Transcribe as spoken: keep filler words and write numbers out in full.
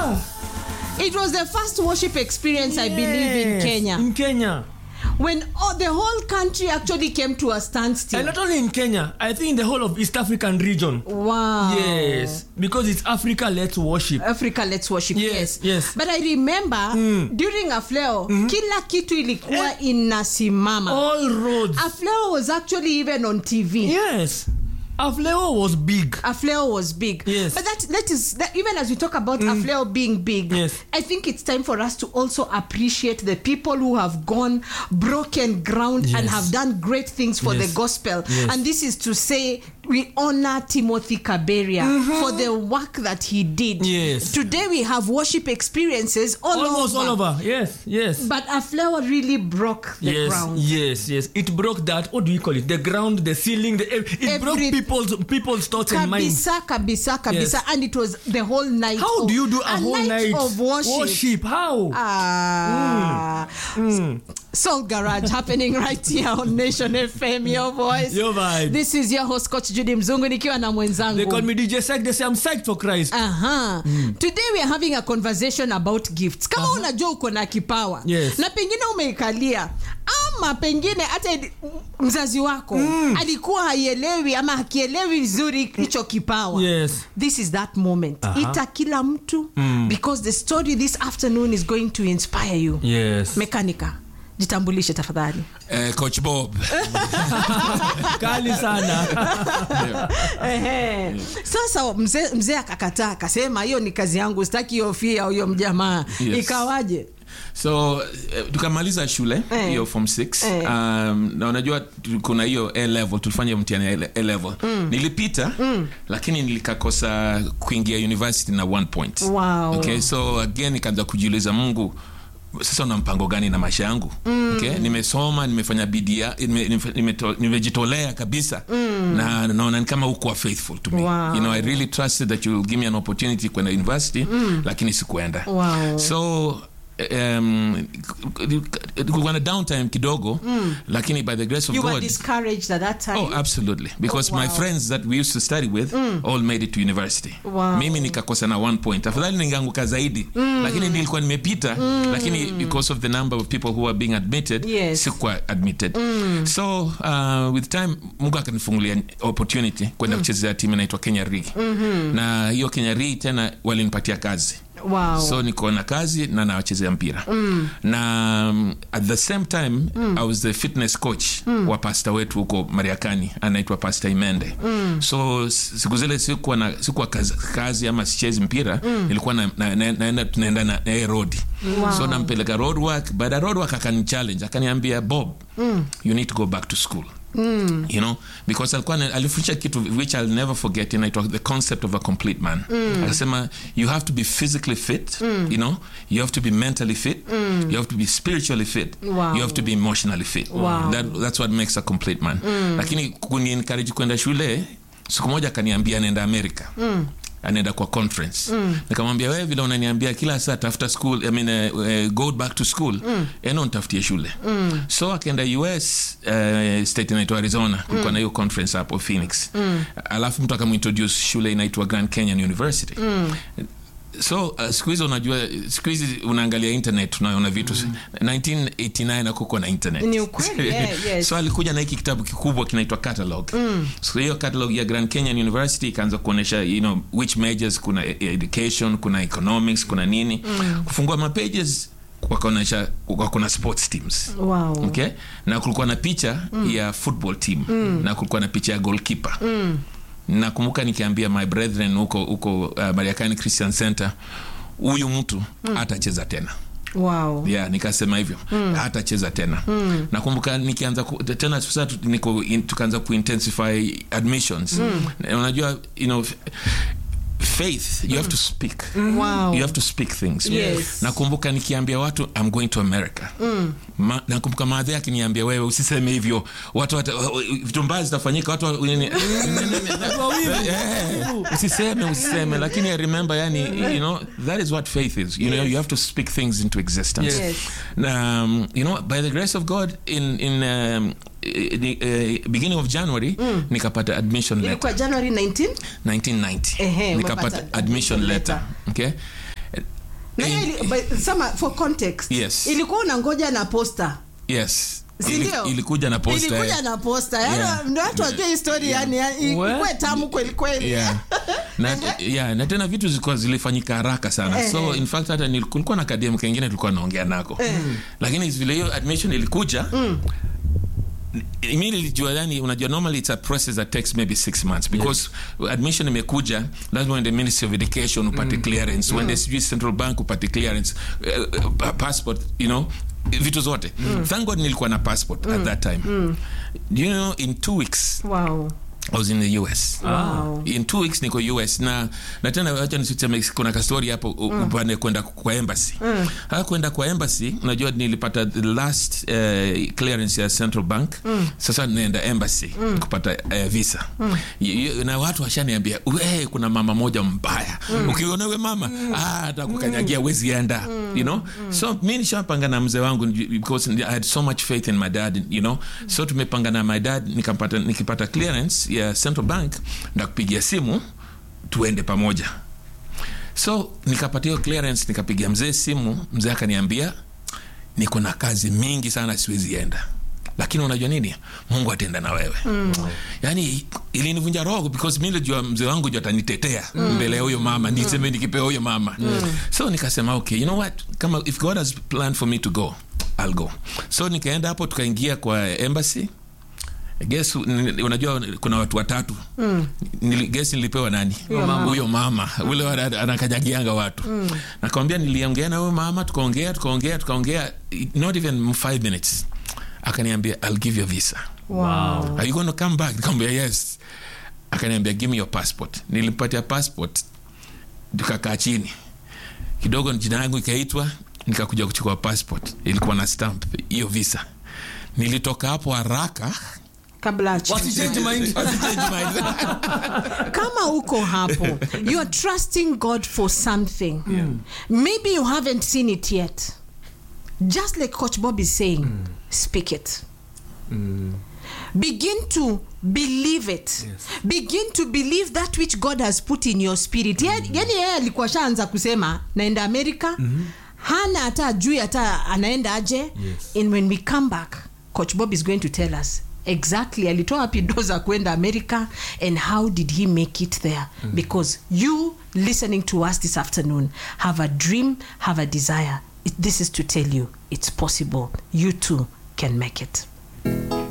Yeah. It was the first worship experience, yes, I believe, in Kenya. In Kenya. When oh, the whole country actually came to a standstill. And not only in Kenya, I think in the whole of East African region. Wow. Yes. Because it's Africa, let's worship. Africa, let's worship. Yes, yes. yes. But I remember mm. during Afleo, mm-hmm. kila kitu ilikuwa eh. inasimama. All roads. Afleo was actually even on T V. Yes. Afleo was big. Afleo was big. Yes. But that, that is, that even as we talk about mm. Afleo being big, yes. I think it's time for us to also appreciate the people who have gone, broken ground, yes. and have done great things for yes. the gospel. Yes. And this is to say, we honor Timothy Kaberia mm-hmm. for the work that he did. Yes. Today we have worship experiences all Almost over. all over. Yes, yes. But Afleo really broke the yes, ground. Yes, yes. It broke that. What do you call it? The ground, the ceiling. The, it Every, broke people's people's thoughts kabisa, and minds. Kabisa, kabisa, kabisa. Yes. And it was the whole night. How of, do you do a, a whole night, night of worship? Worship. How? Ah. Mm. Soul Garage happening right here on Nation F M, your voice. Your vibe. This is your host, Coach Judy Mzungu, nikiwa na mwenzangu. They call me D J Psych. They say I'm psyched for Christ. Uh-huh. Mm. Today we are having a conversation about gifts. Kama uh-huh. unajua uko na kipawa. Yes. Na pengine umeikalia. Ama pengine hata mzazi wako mm. alikuwa haielewi ama hakielewi vizuri hicho kipawa. Yes. This is that moment. Uh-huh. Ita kila mtu mm. because the story this afternoon is going to inspire you. Yes. Mekanika, jitambulishe tafadhali. Eh, Coach Bob. Kali sana. Ehe. Sasa mzee mzee akakataa akasema hiyo ni kazi yangu, sitaki hiyo fia huyo mjamaa. Yes. Ikawaje? So uh, tukamaliza shule hiyo eh. form six eh. um, na unajua kuna hiyo A level, tulifanya mtihani ya A level mm. nilipita mm. lakini nilikakosa kuingia university na one point. Wow. Okay, so again nikaanza kujiuliza, Mungu sasa una mpango gani na maisha yangu? mm. Okay, nimesoma, nimefanya bidii, nimejitolea nime, nime kabisa mm. na naona kama uko faithful to me. Wow. You know, I really trusted that you will give me an opportunity kwenda university mm. lakini sikuenda. Wow. So um kulikuwa na downtime kidogo mm. lakini by the grace of you God you were discouraged at that time. Oh, absolutely, because oh, wow. my friends that we used to study with mm. all made it to university. Wow. Mimi nikakosa na one point. Afadhali ningeanguka zaidi mm. lakini nilikuwa nimepita mm. lakini because of the number of people who were being admitted, yes. sikuwa admitted. mm. So uh, with time Mungu akanifungulia opportunity kwenda mm. kuchezea timu inaitwa Kenya Ri mm-hmm. na hiyo Kenya Ri tena walinipatia kazi. Wow. So niko na kazi na nawachezea mpira mm. na um, at the same time mm. I was the fitness coach mm. wa pastor wetu huko Mariakani, anaitwa Pastor Imende. mm. So siku zile sikuwa na sikuwa kazi, kazi ama sichezi mpira mm. nilikuwa na naenda na, na, tunaenda na, na road. Wow. So nampeleka road work, but the road work akani challenge, akaniambia, Bob mm. you need to go back to school. Mm. You know, because alikuwa alifundisha kitu which I'll never forget, and it was the concept of a complete man. mm. Akasema you have to be physically fit, mm. you know, you have to be mentally fit, mm. you have to be spiritually fit, wow. you have to be emotionally fit. Wow. That, that's what makes a complete man. mm. Lakini kuni encourage kwenda shule, siku moja akaniambia nenda America. mm. anaenda kwa conference. mm. Nikamwambia, wewe vile unaniambia kila saa after school, I mean uh, uh, go back to school, mm. eno nitafutie shule. mm. So akaenda U S uh, state inaitwa Arizona, kulikuwa na hiyo conference hapo Phoenix. mm. Alafu mtu akamintroduce shule inaitwa Grand Canyon University. mm. So uh, siku hizo unajua, siku hizi unaangalia internet unaona vitu. mm. nineteen eighty-nine akuko na internet. Ni ukweli. Yeah, yes. So alikuja na hiki kitabu kikubwa kinaitwa catalog. mm. So hiyo catalog ya Grand Canyon University ikaanza kuonesha, you know, which majors, kuna education, kuna economics, kuna nini. mm. Kufungua ma pages wakaonesha kuna sports teams. Wow. Okay? Na kulikuwa na picha mm. ya football team. mm. Na kulikuwa na picha ya goalkeeper. mm. Nakumbuka nikiambia my brethren huko huko uh, Mariakani Christian Center, huyu mtu mm. atacheza tena. Wow. Yeah, nikasema hivyo. mm. Hatacheza tena. mm. Nakumbuka nikianza ku, tena sasa niko in, tukaanza kuintensify admissions. mm. Unajua, you know, faith, you mm. have to speak. mm. Wow. You have to speak things. Yes. Nakumbuka nikiambia watu I'm going to America. mm. Ma, nakumbuka maadhi akiniambia, wewe usiseme hivyo, watu vitu mbaya zitafanyika, watu usiseme usiseme. Lakini I remember, yani, you know, that is what faith is. You know, you have to speak things into existence. Yes. Um, you know, by the grace of God, in in um, Uh, beginning of January mm. nikapata admission letter. Ilikuwa January nineteenth nineteen ninety. Ehe, nikapata admission letter. letter. Okay. Na ili, but, sama, for context. Yes. Ilikuwa unangoja na poster. Yes. Ili, ilikuja na poster. Ilikuja na poster. Yaani Yeah. ndio watu wajue history Yeah. yani ilikuwa tamu kweli kweli. Yeah. na, yeah, na tena vitu zilikuwa zilifanyika haraka sana. Eh, so eh. in fact hata kulikuwa na kadem kengine tulikuwa naongea nako. Eh. Lakini vile hiyo admission ilikuja, mm. mimi nilijua yani, unajua normally it's a process that takes maybe six months because yes. admission imekuja, lazima uende Ministry of Education upate mm. clearance, mm. uende mm. Central Bank upate clearance, uh, uh, passport, you know, vitu zote. Mm. Thank God nilikuwa na passport mm. at that time. Mm. You know, in two weeks. Wow. I was in the U S. Wow. In two weeks niko U S na na tena wacha niseme kuna ka story hapo mm. upande kwenda kwa embassy. Mm. Ha kwenda kwa embassy, unajua nilipata the last uh, clearance ya Central Bank. Mm. Sasa naenda embassy mm. kupata uh, visa. Mm. Y- na watu washaniambia, "Wewe kuna mama moja mbaya. Mm. Ukiona wewe mama, mm. ah atakukanyagia wezi enda." Mm. You know? Mm. So mimi nishapanga na mzee wangu because I had so much faith in my dad, you know. Mm. So tumepanga na my dad nikampata nikipata clearance ya Central Bank na kupigia simu tuende pamoja. So nikapata hiyo clearance, nikapigia mzee simu, mzee akaniambia niko na kazi mingi sana siwezi enda. Lakini unajua nini? Mungu atenda na wewe. Mm. Yaani ilinivunja roho because mimi nilijua mzee wangu ndio atanitetea mm. mbele ya huyo mama, niseme nikipewa huyo mama. Mm. So nikasema okay, you know what? Kama if God has planned for me to go, I'll go. So nikaenda hapo, tukaingia kwa embassy. Guess unajua kuna watu watatu. Mm. Nili, guess nilipewa nani? Huyo mama. Ule anakanyagianga watu. Mm. Nakwambia niliongea na huyo mama, tukaongea, tukaongea, tukaongea not even five minutes. Akaniambia I'll give you a visa. Wow. Are you going to come back? Nikamwambia yes. Akaniambia give me your passport. Nilimpatia passport. Tukakaa chini. Kidogo jina langu ikaitwa, nikakuja kuchukua passport. Ilikuwa na stamp hiyo visa. Nilitoka hapo haraka kabla change mind. Kama uko hapo, you are trusting God for something. Yeah. Maybe you haven't seen it yet. Just like Coach Bob is saying, mm. speak it. Mm. Begin to believe it. Yes. Begin to believe that which God has put in your spirit. Mm. Yani yeye alikuwa shaanza kusema naenda America. Mm-hmm. Hana hata ajui hata anaenda aje. Yes. And when we come back, Coach Bob is going to tell us exactly alitoa wapi doza kwenda America and how did he make it there. Mm. Because you listening to us this afternoon have a dream, have a desire. It, this is to tell you it's possible. You too can make it.